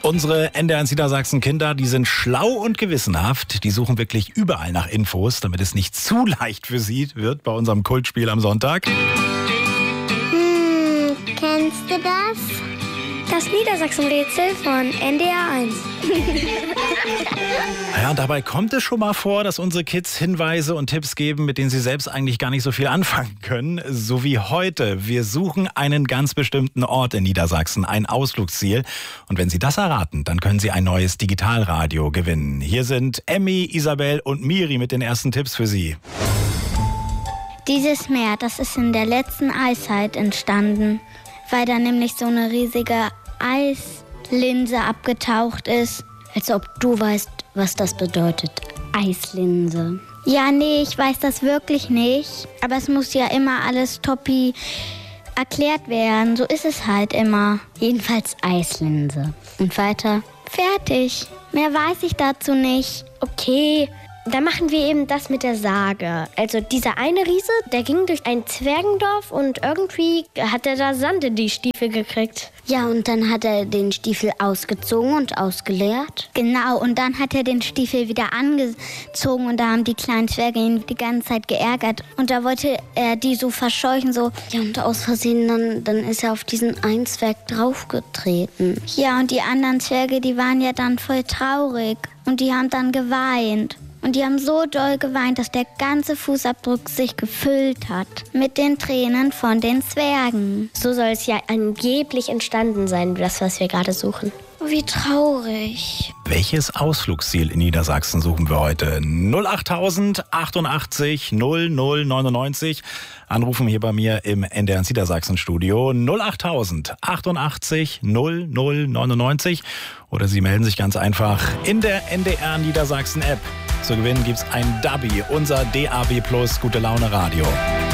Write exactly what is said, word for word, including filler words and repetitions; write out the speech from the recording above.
Unsere N D R eins Niedersachsen-Kinder, die sind schlau und gewissenhaft. Die suchen wirklich überall nach Infos, damit es nicht zu leicht für sie wird bei unserem Kultspiel am Sonntag. Hm, kennst du das? Das Niedersachsen-Rätsel von N D R eins. Ja, und dabei kommt es schon mal vor, dass unsere Kids Hinweise und Tipps geben, mit denen sie selbst eigentlich gar nicht so viel anfangen können. So wie heute. Wir suchen einen ganz bestimmten Ort in Niedersachsen, ein Ausflugsziel. Und wenn Sie das erraten, dann können Sie ein neues Digitalradio gewinnen. Hier sind Emmy, Isabel und Miri mit den ersten Tipps für Sie. Dieses Meer, das ist in der letzten Eiszeit entstanden, weil da nämlich so eine riesige Eislinse abgetaucht ist. Als ob du weißt, was das bedeutet. Eislinse. Ja, nee, ich weiß das wirklich nicht. Aber es muss ja immer alles toppi erklärt werden. So ist es halt immer. Jedenfalls Eislinse. Und weiter? Fertig. Mehr weiß ich dazu nicht. Okay, dann machen wir eben das mit der Sage. Also dieser eine Riese, der ging durch ein Zwergendorf und irgendwie hat er da Sand in die Stiefel gekriegt. Ja, und dann hat er den Stiefel ausgezogen und ausgeleert. Genau, und dann hat er den Stiefel wieder angezogen und da haben die kleinen Zwerge ihn die ganze Zeit geärgert. Und da wollte er die so verscheuchen, so. Ja, und aus Versehen, dann, dann ist er auf diesen einen Zwerg draufgetreten. Ja, und die anderen Zwerge, die waren ja dann voll traurig und die haben dann geweint. Und die haben so doll geweint, dass der ganze Fußabdruck sich gefüllt hat mit den Tränen von den Zwergen. So soll es ja angeblich entstanden sein, das, was wir gerade suchen. Oh, wie traurig. Welches Ausflugsziel in Niedersachsen suchen wir heute? null achttausend achtundachtzig null null neunundneunzig. Anrufen hier bei mir im N D R eins Niedersachsen Studio null achttausend achtundachtzig null null neunundneunzig. Oder Sie melden sich ganz einfach in der N D R Niedersachsen App. Zu gewinnen gibt's ein Dubby, unser D A B Plus Gute Laune Radio.